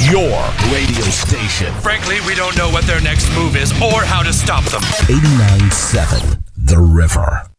your radio station. Frankly, we don't know what their next move is or how to stop them. 89.7 The River.